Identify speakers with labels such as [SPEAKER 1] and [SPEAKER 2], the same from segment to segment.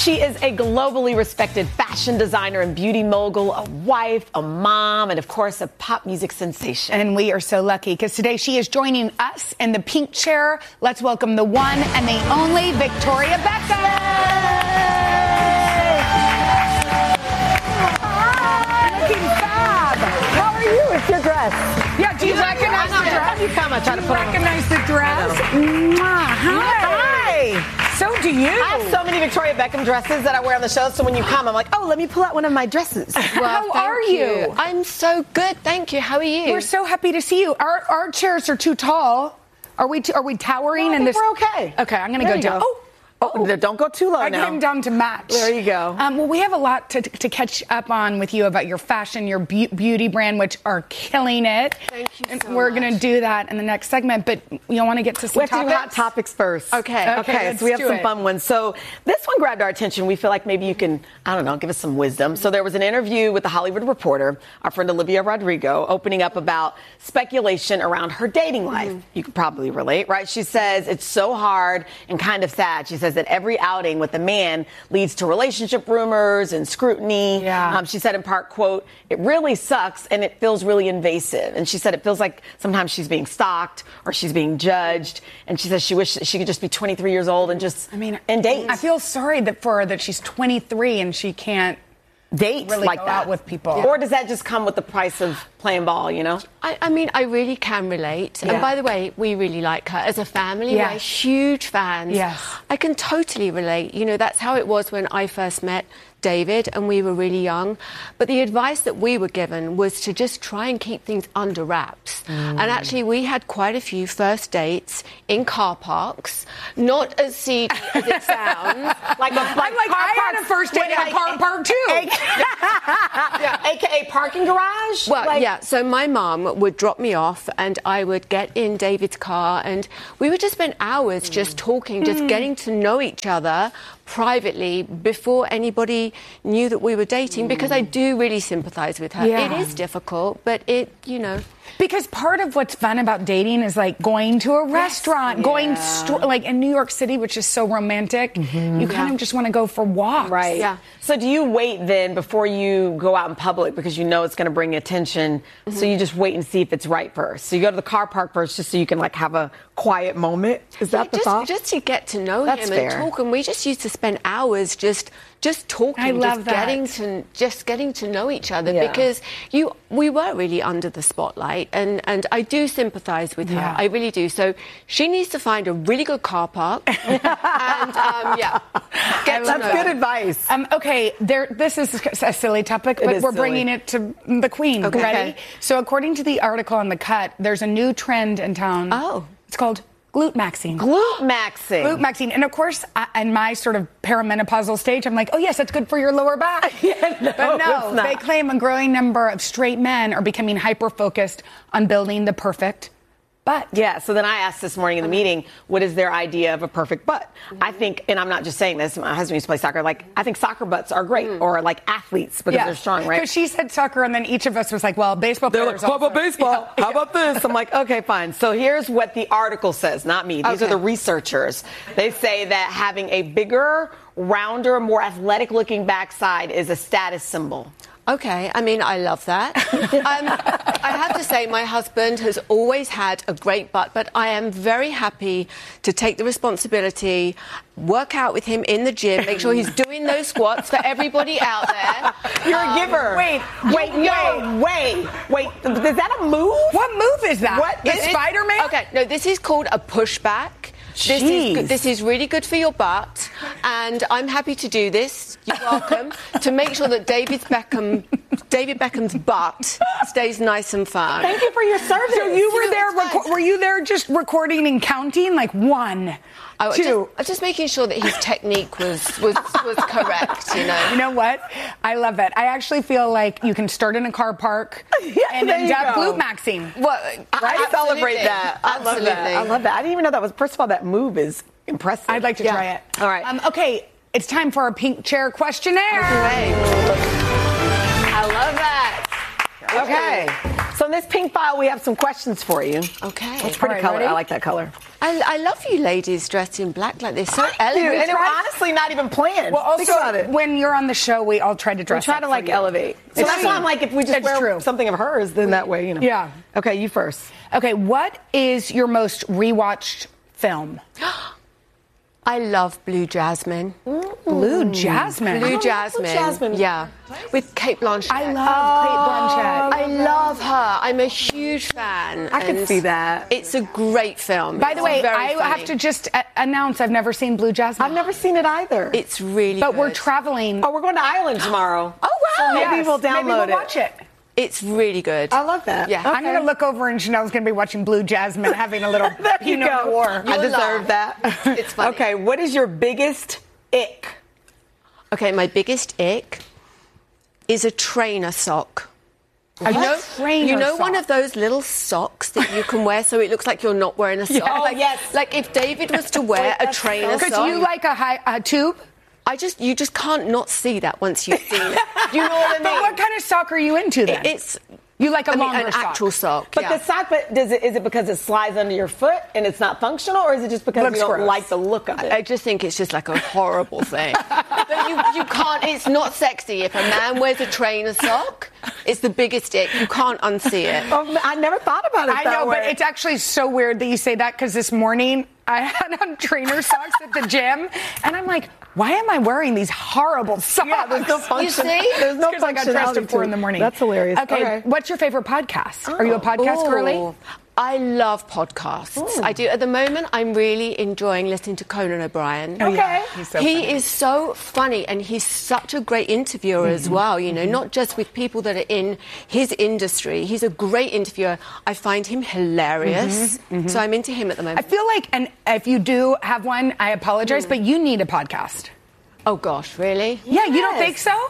[SPEAKER 1] She is a globally respected fashion designer and beauty mogul, a wife, a mom, and of course, a pop music sensation.
[SPEAKER 2] And we are so lucky because today she is joining us in the pink chair. Let's welcome the one and the only Victoria Beckham. Hi. Looking fab.
[SPEAKER 1] How are you? It's your dress.
[SPEAKER 2] Yeah, do you recognize the dress?
[SPEAKER 1] You come, I try to put on.
[SPEAKER 2] Recognize the dress? Hi. So do you.
[SPEAKER 1] I have so many Victoria Beckham dresses that I wear on the show, so when you come, I'm like, oh, let me pull out one of my dresses.
[SPEAKER 3] Well,
[SPEAKER 2] how are you?
[SPEAKER 3] I'm so good, thank you. How are you?
[SPEAKER 2] We're so happy to see you. Our chairs are too tall. Are we towering?
[SPEAKER 1] No, I
[SPEAKER 2] in
[SPEAKER 1] think
[SPEAKER 2] this?
[SPEAKER 1] we're okay.
[SPEAKER 2] Okay, I'm going to
[SPEAKER 1] There
[SPEAKER 2] go
[SPEAKER 1] you
[SPEAKER 2] down.
[SPEAKER 1] go. Oh, don't go too low now.
[SPEAKER 2] I came down to match.
[SPEAKER 1] There you go.
[SPEAKER 2] Well, we have a lot to catch up on with you about your fashion, your beauty brand, which are killing it.
[SPEAKER 3] Thank you
[SPEAKER 2] and
[SPEAKER 3] so
[SPEAKER 2] we're
[SPEAKER 3] much.
[SPEAKER 2] going to do that in the next segment, but you want to get to some
[SPEAKER 1] We have to do
[SPEAKER 2] topics?
[SPEAKER 1] hot topics first.
[SPEAKER 3] Okay.
[SPEAKER 2] let's
[SPEAKER 1] so we have
[SPEAKER 2] do
[SPEAKER 1] some
[SPEAKER 2] it.
[SPEAKER 1] fun ones. So this one grabbed our attention. We feel like maybe you can, I don't know, give us some wisdom. So there was an interview with the Hollywood Reporter, our friend Olivia Rodrigo, opening up about speculation around her dating life. You could probably relate, right? She says it's so hard and kind of sad. She says that every outing with a man leads to relationship rumors and scrutiny.
[SPEAKER 2] Yeah.
[SPEAKER 1] She said in part, quote, it really sucks and it feels really invasive. And she said it feels like sometimes she's being stalked or she's being judged. And she says she wishes she could just be 23 years old and just and date.
[SPEAKER 2] I feel sorry for her that she's 23 and she can't
[SPEAKER 1] date
[SPEAKER 2] really
[SPEAKER 1] like
[SPEAKER 2] go
[SPEAKER 1] that
[SPEAKER 2] out with people.
[SPEAKER 1] Or does that just come with the price of playing ball, you know?
[SPEAKER 3] I mean, I really can relate.
[SPEAKER 2] Yeah.
[SPEAKER 3] And by the way, we really like her. As a family,
[SPEAKER 2] Yes.
[SPEAKER 3] we're huge fans.
[SPEAKER 2] Yes.
[SPEAKER 3] I can totally relate. You know, that's how it was when I first met David and we were really young. But the advice that we were given was to just try and keep things under wraps. And actually, we had quite a few first dates in car parks, not as seedy as it sounds.
[SPEAKER 2] I had a first date at a car park too.
[SPEAKER 1] AKA parking garage?
[SPEAKER 3] Well, yeah. So my mum would drop me off and I would get in David's car and we would just spend hours just talking, just getting to know each other privately before anybody knew that we were dating, because I do really sympathise with her.
[SPEAKER 2] Yeah.
[SPEAKER 3] It is difficult, but
[SPEAKER 2] Because part of what's fun about dating is like going to a restaurant, going like in New York City, which is so romantic. You kind of just want to go for walks.
[SPEAKER 1] Right.
[SPEAKER 3] Yeah.
[SPEAKER 1] So do you wait then before you go out in public because you know it's going to bring attention? So you just wait and see if it's right first. So you go to the car park first just so you can like have a quiet moment. Is that the thought?
[SPEAKER 3] Just to get to know
[SPEAKER 1] That's
[SPEAKER 3] him
[SPEAKER 1] fair.
[SPEAKER 3] and talk, and we just used to spend hours just talking,
[SPEAKER 2] I love
[SPEAKER 3] getting to know each other,
[SPEAKER 1] Yeah.
[SPEAKER 3] because we were really under the spotlight, and I do sympathise with her.
[SPEAKER 2] Yeah.
[SPEAKER 3] I really do. So she needs to find a really good car park and get to know
[SPEAKER 1] That's good
[SPEAKER 3] her.
[SPEAKER 1] advice.
[SPEAKER 2] Okay, this is a silly topic, but
[SPEAKER 1] is
[SPEAKER 2] we're
[SPEAKER 1] silly.
[SPEAKER 2] bringing it to the Queen.
[SPEAKER 3] Okay.
[SPEAKER 2] Ready? So according to the article on The Cut, there's a new trend in town.
[SPEAKER 3] Oh.
[SPEAKER 2] It's called glute maxing.
[SPEAKER 1] Glute maxing.
[SPEAKER 2] Glute maxing. And of course, in my sort of perimenopausal stage, I'm like, oh yes, that's good for your lower back.
[SPEAKER 1] Yeah, no,
[SPEAKER 2] But no,
[SPEAKER 1] it's not.
[SPEAKER 2] they claim a growing number of straight men are becoming hyper-focused on building the perfect butt.
[SPEAKER 1] Yeah, so then I asked this morning in the meeting, what is their idea of a perfect butt? I think, and I'm not just saying this, my husband used to play soccer, like, I think soccer butts are great, or like athletes, because they're strong, right?
[SPEAKER 2] Because she said soccer, and then each of us was like, well, baseball
[SPEAKER 1] They're
[SPEAKER 2] players
[SPEAKER 1] like, how about
[SPEAKER 2] also.
[SPEAKER 1] baseball? How about this? I'm like, okay, fine. So here's what the article says, not me. These are the researchers. They say that having a bigger, rounder, more athletic-looking backside is a status symbol.
[SPEAKER 3] Okay, I mean, I love that. I have to say, my husband has always had a great butt, but I am very happy to take the responsibility, work out with him in the gym, make sure he's doing those squats for everybody out there.
[SPEAKER 1] You're a giver. Wait. Is that a move?
[SPEAKER 2] What move is that?
[SPEAKER 1] What
[SPEAKER 2] the
[SPEAKER 1] is it?
[SPEAKER 2] Spider-Man?
[SPEAKER 3] Okay, no, this is called a pushback. This is really good for your butt, and I'm happy to do this. You're welcome. To make sure that David Beckham's butt stays nice and firm.
[SPEAKER 1] Thank you for your service.
[SPEAKER 2] So you were there.
[SPEAKER 3] it's fine.
[SPEAKER 2] Were you there just recording and counting, like 1, 2?
[SPEAKER 3] Just making sure that his technique was correct. You know.
[SPEAKER 2] You know what? I love it. I actually feel like you can start in a car park and
[SPEAKER 1] there
[SPEAKER 2] end
[SPEAKER 1] you
[SPEAKER 2] up
[SPEAKER 1] go.
[SPEAKER 2] glute maxing.
[SPEAKER 3] Well,
[SPEAKER 1] I celebrate
[SPEAKER 3] absolutely.
[SPEAKER 1] that. I love that.
[SPEAKER 3] Absolutely.
[SPEAKER 1] I love that. I didn't even know that was. First of all, that move is impressive.
[SPEAKER 2] I'd like to try it.
[SPEAKER 1] All right.
[SPEAKER 2] Okay, it's time for our pink chair questionnaire.
[SPEAKER 3] Great. I love that.
[SPEAKER 1] Okay. So in this pink file, we have some questions for you.
[SPEAKER 3] Okay.
[SPEAKER 1] It's pretty color.
[SPEAKER 2] ready?
[SPEAKER 1] I like that color.
[SPEAKER 3] I love you ladies dressed in black like this. So
[SPEAKER 1] Dude,
[SPEAKER 3] elegant.
[SPEAKER 1] and it was honestly not even planned.
[SPEAKER 2] Well,
[SPEAKER 1] Think
[SPEAKER 2] also,
[SPEAKER 1] about it.
[SPEAKER 2] when you're on the show, we all try to
[SPEAKER 1] We
[SPEAKER 2] dress
[SPEAKER 1] try
[SPEAKER 2] up
[SPEAKER 1] to
[SPEAKER 2] for
[SPEAKER 1] like
[SPEAKER 2] you.
[SPEAKER 1] elevate. So
[SPEAKER 2] It's
[SPEAKER 1] that's why I'm
[SPEAKER 2] true.
[SPEAKER 1] like, if we just
[SPEAKER 2] It's
[SPEAKER 1] wear
[SPEAKER 2] true.
[SPEAKER 1] something of hers, then that way,
[SPEAKER 2] Yeah.
[SPEAKER 1] Okay, you first.
[SPEAKER 2] Okay, what is your most rewatched film?
[SPEAKER 3] I love Blue Jasmine.
[SPEAKER 2] Blue Jasmine.
[SPEAKER 3] Blue
[SPEAKER 1] Blue
[SPEAKER 3] Jasmine.
[SPEAKER 1] Jasmine.
[SPEAKER 3] Yeah. With Kate Blanchett.
[SPEAKER 2] I love Kate Blanchett.
[SPEAKER 3] I love her. I'm a huge fan.
[SPEAKER 1] I can
[SPEAKER 3] and
[SPEAKER 1] see that.
[SPEAKER 3] It's a great film.
[SPEAKER 2] By the
[SPEAKER 3] It's
[SPEAKER 2] way,
[SPEAKER 3] very
[SPEAKER 2] I
[SPEAKER 3] funny.
[SPEAKER 2] have to just announce I've never seen Blue Jasmine.
[SPEAKER 1] I've never seen it either.
[SPEAKER 3] It's really
[SPEAKER 2] But
[SPEAKER 3] good.
[SPEAKER 2] we're traveling.
[SPEAKER 1] Oh, we're going to Ireland tomorrow.
[SPEAKER 3] Oh, wow.
[SPEAKER 1] So maybe
[SPEAKER 2] Yes,
[SPEAKER 1] we'll download
[SPEAKER 2] maybe we'll
[SPEAKER 1] it.
[SPEAKER 2] watch it.
[SPEAKER 3] It's really good.
[SPEAKER 1] I love that.
[SPEAKER 3] Yeah.
[SPEAKER 1] Okay.
[SPEAKER 2] I'm going to look over and Chanel's going to be watching Blue Jasmine, having a little
[SPEAKER 1] There you
[SPEAKER 2] Pinot
[SPEAKER 1] go.
[SPEAKER 2] Noir.
[SPEAKER 1] I
[SPEAKER 3] You'll
[SPEAKER 1] deserve
[SPEAKER 3] laugh.
[SPEAKER 1] that.
[SPEAKER 3] It's funny.
[SPEAKER 1] Okay, what is your biggest ick?
[SPEAKER 3] Okay, my biggest ick is a trainer sock.
[SPEAKER 2] Trainer
[SPEAKER 3] You know
[SPEAKER 2] sock.
[SPEAKER 3] one of those little socks that you can wear so it looks like you're not wearing a sock?
[SPEAKER 1] Oh, yes.
[SPEAKER 3] Like if David was to wear a trainer
[SPEAKER 2] Because
[SPEAKER 3] sock,
[SPEAKER 2] you like a tube?
[SPEAKER 3] you just can't not see that once you've seen it. Do you know what I mean?
[SPEAKER 2] But what kind of sock are you into then?
[SPEAKER 3] It's
[SPEAKER 2] you like a longer
[SPEAKER 3] an
[SPEAKER 2] sock.
[SPEAKER 3] actual sock.
[SPEAKER 1] But
[SPEAKER 3] yeah.
[SPEAKER 1] the sock, is it because it slides under your foot and it's not functional, or is it just because
[SPEAKER 2] Looks
[SPEAKER 1] you don't
[SPEAKER 2] gross.
[SPEAKER 1] like the look of it?
[SPEAKER 3] I just think it's just like a horrible thing. But you can't, it's not sexy. If a man wears a trainer sock, it's the biggest ick. You can't unsee it.
[SPEAKER 1] Oh, I never thought about it
[SPEAKER 2] I
[SPEAKER 1] that
[SPEAKER 2] know,
[SPEAKER 1] way.
[SPEAKER 2] but it's actually so weird that you say that because this morning I had on trainer socks at the gym, and I'm like, why am I wearing these horrible socks?
[SPEAKER 1] Yeah, there's no function.
[SPEAKER 3] see?
[SPEAKER 1] There's no
[SPEAKER 2] Because I got dressed at
[SPEAKER 1] functionality
[SPEAKER 2] 4
[SPEAKER 1] to
[SPEAKER 2] in the
[SPEAKER 1] it.
[SPEAKER 2] morning.
[SPEAKER 1] That's hilarious.
[SPEAKER 2] Okay, what's your favorite podcast? Are you a podcast girly?
[SPEAKER 3] Ooh, I love podcasts. I do. At the moment, I'm really enjoying listening to Conan O'Brien.
[SPEAKER 2] Okay. He's so
[SPEAKER 3] he
[SPEAKER 2] funny.
[SPEAKER 3] is so funny, and he's such a great interviewer as well, you know, not just with people that are in his industry. He's a great interviewer. I find him hilarious. So I'm into him at the
[SPEAKER 2] I
[SPEAKER 3] moment.
[SPEAKER 2] feel like, and if you do have one, I apologize, but you need a podcast.
[SPEAKER 3] Oh, gosh, really?
[SPEAKER 2] Yeah, you don't
[SPEAKER 1] Yes.
[SPEAKER 2] think so?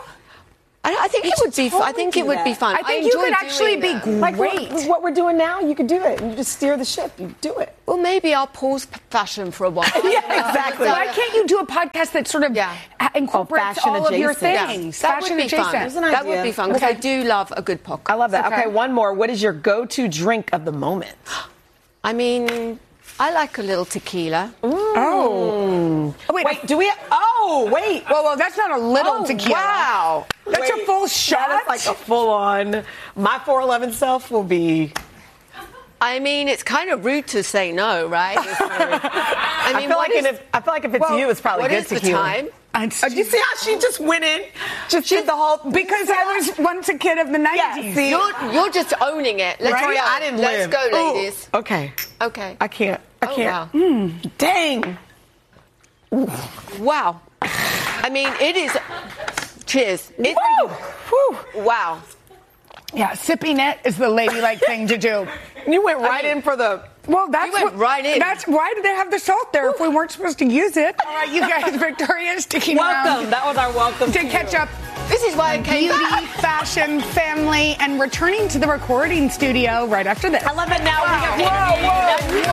[SPEAKER 3] I think it would be. I think it would be fun.
[SPEAKER 2] I think you
[SPEAKER 3] enjoy
[SPEAKER 2] could actually
[SPEAKER 3] doing
[SPEAKER 2] be
[SPEAKER 3] them.
[SPEAKER 1] Like
[SPEAKER 2] great.
[SPEAKER 1] what we're doing now, you could do it. You just steer the ship. You do it.
[SPEAKER 3] Well, maybe I'll pause fashion for a while.
[SPEAKER 1] Yeah, exactly.
[SPEAKER 2] Why can't you do a podcast that sort of
[SPEAKER 3] Yeah.
[SPEAKER 2] incorporates
[SPEAKER 1] fashion
[SPEAKER 2] all of your
[SPEAKER 1] adjacent.
[SPEAKER 3] Yeah.
[SPEAKER 2] things?
[SPEAKER 3] That
[SPEAKER 2] Fashion
[SPEAKER 3] would be fun.
[SPEAKER 2] adjacent.
[SPEAKER 1] an
[SPEAKER 3] That would
[SPEAKER 1] idea.
[SPEAKER 3] be fun because I do love a good podcast.
[SPEAKER 1] I love that.
[SPEAKER 2] Okay.
[SPEAKER 1] Okay, one more. What is your go-to drink of the moment?
[SPEAKER 3] I mean, I like a little tequila.
[SPEAKER 2] Oh, wait.
[SPEAKER 1] Wait, do we? Oh, wait.
[SPEAKER 2] Well, that's not a little
[SPEAKER 1] Oh,
[SPEAKER 2] tequila.
[SPEAKER 1] wow.
[SPEAKER 2] That's a full shot?
[SPEAKER 1] That is like a full-on. My 411 self will be.
[SPEAKER 3] I mean, it's kind of rude to say no, right? I mean,
[SPEAKER 1] I feel like if it's you, it's probably
[SPEAKER 3] what
[SPEAKER 1] good
[SPEAKER 3] is the
[SPEAKER 1] tequila.
[SPEAKER 3] time?
[SPEAKER 1] Do you see how she just went in? Just did the whole.
[SPEAKER 2] Because I was once a kid of the 90s.
[SPEAKER 1] Yeah, see?
[SPEAKER 3] You're just owning it. Let's
[SPEAKER 1] Victoria,
[SPEAKER 3] go.
[SPEAKER 1] I didn't
[SPEAKER 3] Let's
[SPEAKER 1] live.
[SPEAKER 3] go,
[SPEAKER 1] Ooh,
[SPEAKER 3] ladies.
[SPEAKER 1] Okay.
[SPEAKER 3] Okay.
[SPEAKER 1] I can't. I
[SPEAKER 3] Oh,
[SPEAKER 1] can't.
[SPEAKER 3] wow.
[SPEAKER 1] Dang.
[SPEAKER 3] Wow. I mean, it is. Cheers. It,
[SPEAKER 1] Whew.
[SPEAKER 3] wow.
[SPEAKER 2] Yeah, sipping it is the ladylike thing to do.
[SPEAKER 1] You went right in for the.
[SPEAKER 2] Well, that's
[SPEAKER 3] went right in.
[SPEAKER 2] That's why did they have the salt there if we weren't supposed to use it? All right, you guys, Victoria's sticking
[SPEAKER 1] Welcome.
[SPEAKER 2] around
[SPEAKER 1] That was our welcome
[SPEAKER 2] to
[SPEAKER 1] you.
[SPEAKER 2] catch up.
[SPEAKER 3] This is why I came
[SPEAKER 2] Beauty,
[SPEAKER 3] back.
[SPEAKER 2] fashion, family, and returning to the recording studio right after this.
[SPEAKER 1] I love it now.
[SPEAKER 2] Whoa, whoa,